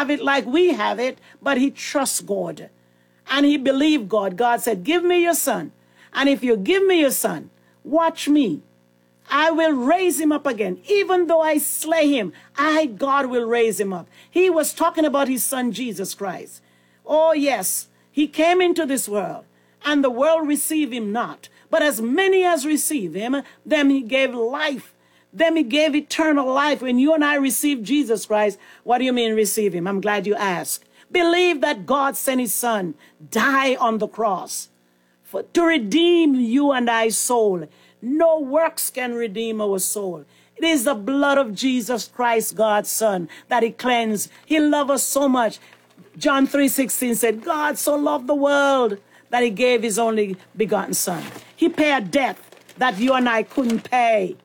have it like we have it, but he trusts God. And he believed God. God said, give me your son. And if you give me your son, watch me. I will raise him up again. Even though I slay him, God, will raise him up. He was talking about his son, Jesus Christ. Oh, yes, he came into this world, and the world received him not. But as many as receive him, them he gave life. Them he gave eternal life. When you and I receive Jesus Christ, what do you mean receive him? I'm glad you asked. Believe that God sent his son, die on the cross to redeem you and I's soul. No works can redeem our soul. It is the blood of Jesus Christ, God's son, that he cleansed. He loved us so much. John 3:16 said, God so loved the world that he gave his only begotten son. He paid a debt that you and I couldn't pay.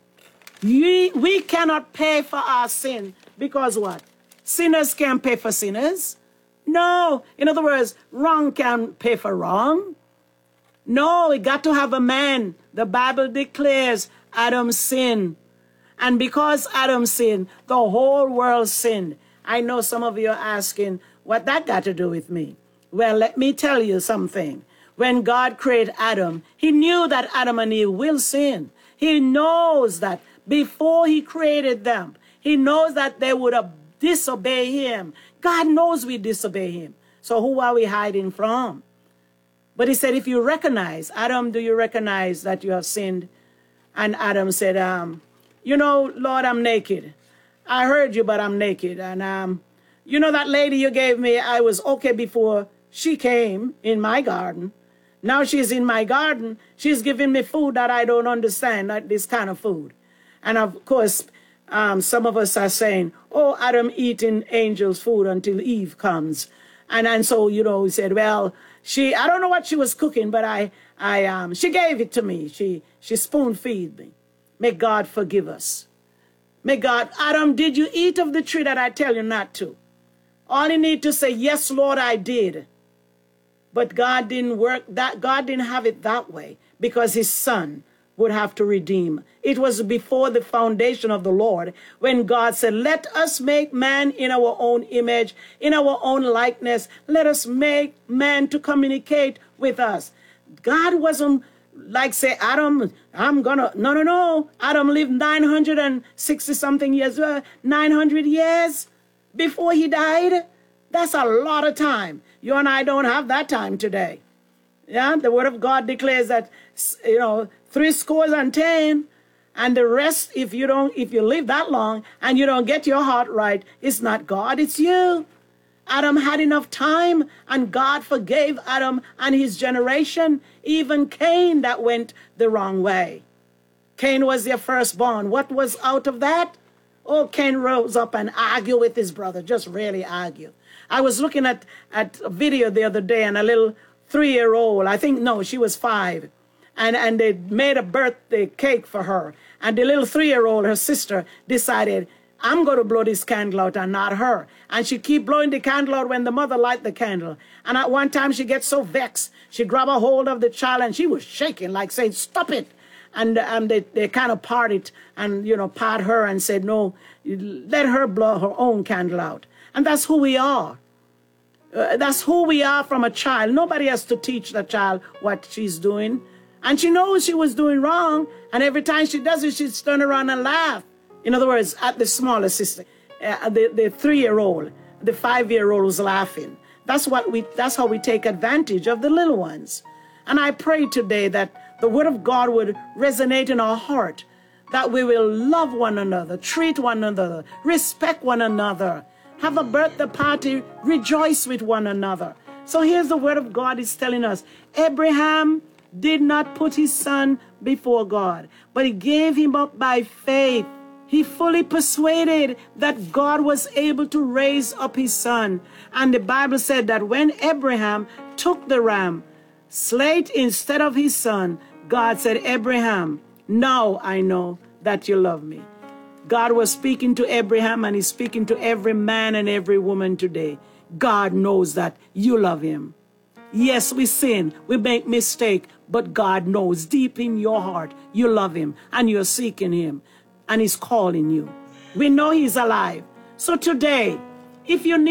We cannot pay for our sin because what? Sinners can't pay for sinners. No. In other words, wrong can't pay for wrong. No, we got to have a man. The Bible declares Adam sinned. And because Adam sinned, the whole world sinned. I know some of you are asking, what that got to do with me? Well, let me tell you something. When God created Adam, he knew that Adam and Eve will sin. He knows that before he created them, he knows that they would disobey him. God knows we disobey him. So who are we hiding from? But he said, if you recognize, Adam, do you recognize that you have sinned? And Adam said, you know, Lord, I'm naked. I heard you, but I'm naked. And you know that lady you gave me, I was okay before she came in my garden. Now she's in my garden. She's giving me food that I don't understand, not this kind of food. And of course, some of us are saying, oh, Adam eating angels' food until Eve comes. And so, you know, he said, well, I don't know what she was cooking, but she gave it to me. She spoon-feed me. May God forgive us. May God, Adam, did you eat of the tree that I tell you not to? All you need to say, yes, Lord, I did. But God didn't God didn't have it that way because his son would have to redeem. It was before the foundation of the Lord when God said, let us make man in our own image, in our own likeness. Let us make man to communicate with us. God wasn't like say, Adam, no. Adam lived 960 something years, 900 years before he died. That's a lot of time. You and I don't have that time today. Yeah, the word of God declares that, you know, 70, and the rest, if you live that long and you don't get your heart right, it's not God, it's you. Adam had enough time, and God forgave Adam and his generation, even Cain that went the wrong way. Cain was their firstborn. What was out of that? Oh, Cain rose up and argued with his brother, just really argue. I was looking at a video the other day, and a little 3-year-old, I think, no, she was 5, and they made a birthday cake for her. And the little 3-year-old, her sister, decided, I'm going to blow this candle out and not her. And she keep blowing the candle out when the mother light the candle. And at one time she gets so vexed, she grab a hold of the child and she was shaking like saying, stop it. And they kind of parted and, you know, part her and said, no, let her blow her own candle out. And that's who we are. That's who we are from a child. Nobody has to teach the child what she's doing. And she knows she was doing wrong. And every time she does it, she's turn around and laugh. In other words, at the smaller sister, the 3-year-old, the 5-year-old was laughing. That's how we take advantage of the little ones. And I pray today that the word of God would resonate in our heart, that we will love one another, treat one another, respect one another, have a birthday party, rejoice with one another. So here's the word of God is telling us, Abraham did not put his son before God, but he gave him up by faith. He fully persuaded that God was able to raise up his son. And the Bible said that when Abraham took the ram, slayed instead of his son, God said, Abraham, now I know that you love me. God was speaking to Abraham, and he's speaking to every man and every woman today. God knows that you love him. Yes, we sin, we make mistake, but God knows deep in your heart you love him and you're seeking him. And he's calling you. We know he's alive. So today, if you need